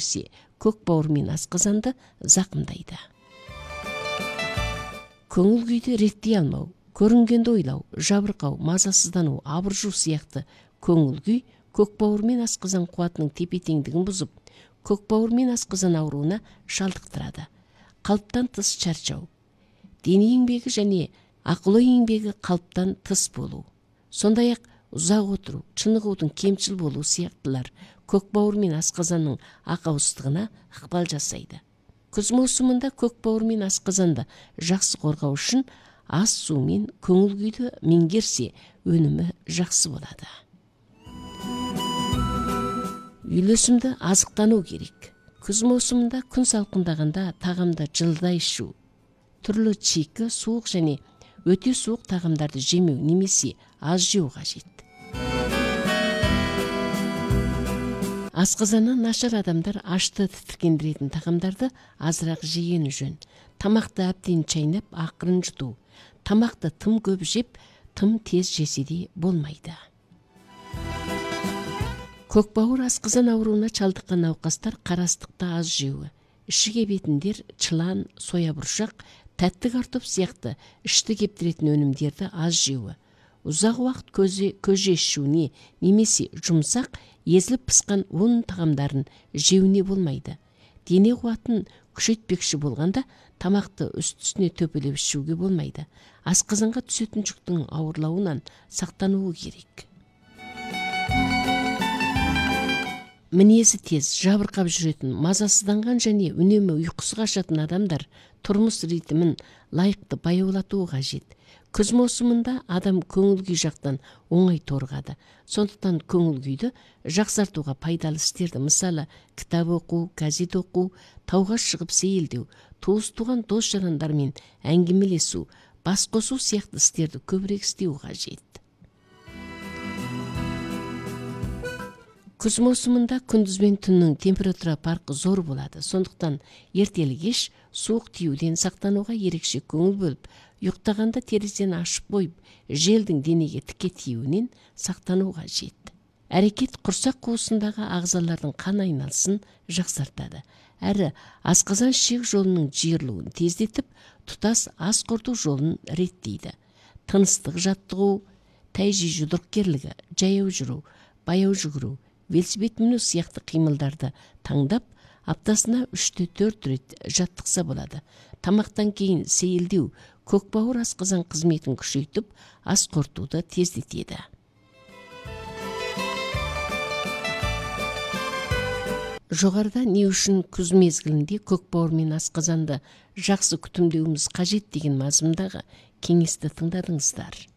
меңгерсе, көк бауыр мен асқазанды зақымдайды. Көңіл күйді реттей алмау, көрінгенді ойлау, жабырқау, мазасыздану, абыржу сияқты көңіл күй көк бауыр мен асқазан қуатының тепе-теңдігін бұзып, көк бауыр мен асқазан ауруына шалдықтырады. Қалыптан тыс шаршау, дене еңбегі және ақыл-ой еңбегі қалыптан тыс болу, сондай-ақ ұзақ отыру, шынығудың кемшіл болу сияқтылар көк бауыр мен асқазанның ақауыздығына ықпал жасайды. Күз маусымында көк бауыр мен асқазанды жақсы қорғау үшін ас су мен көңіл күйді меңгерсе, өнімі жақсы болады. Үйлесімді азықтану керек. Күз маусымында күн салқындағанда тағамды жылдай ішу, түрлі чикі, суық және өте суық тағамдарды жемеу немесе аз жеу қажет. Асқазаны нашар адамдар ашты тітіркендіретін тағамдарды азырақ жегені жөн. Тамақты әбден чайнап, ақырын жұту. Тамақты тым көп жеп, тым тез жесе де болмайды. Көкбауыр асқазан ауруына шалдыққан науқастар қарастықты аз жеуі, іші кебетіндер чылан, соя бұршақ, тәтті картоп сияқты ішті кептіретін өнімдерді аз жеуі, ұзақ уақыт көже ішуіне немесе жұмсақ езіліп пысқан ұн тағамдарын жеуіне болмайды. Дене қуатын күшейтпекші болғанда тамақты үсті-үстіне төпелеп ішуге болмайды. Асқазанға түсетін жүктің ауырлауынан сақтануы керек. Мінезі тез, жабырқап жүретін, мазасызданған және үнемі ұйқысы қашатын адамдар тұрмыс ритмін лайықты баяулатуы қажет. Күз маусымында адам көңіл күй жақтан оңай торығады. Сондықтан көңіл күйді жақсартуға пайдалы істерді, мысалы, кітап оқу, газет оқу, тауға шығып сейілдеу, туыс-туған дос-жарандармен әңгімелесу, бас қосу сияқты істерді көбірек істеу қажет. Күз маусымында күндіз бен түннің температура парқы зор болады. Сондықтан ертелі-кеш суық тиюден сақтануға ерекше көңіл бөліп, ұйықтағанда терезені ашып қойып, желдің денеге тіке тиюінен сақтану қажет. Әрекет құрсақ қуысындағы ағзалардың қан айналысын жақсартады. Әрі асқазан ішек жолының жиырылуын тездетіп, тұтас ас қорыту жолын реттейді. Тыныстық жаттығу, тайжи жұдырықкерлігі, жаяу жүру, баяу жүгіру, велосипед міну сияқты қимылдарды таңдап, аптасына 3-4 рет жаттықса болады. Тамақтан кейін сейілдеу, көкбауыр асқазан қызметін күшейтіп, ас қорытуды тездетеді. Жоғарыда не үшін күз мезгілінде көкбауыр мен асқазанды жақсы күтімдеуіміз қажет деген мазмұндағы кеңесті тыңдадыңыздар.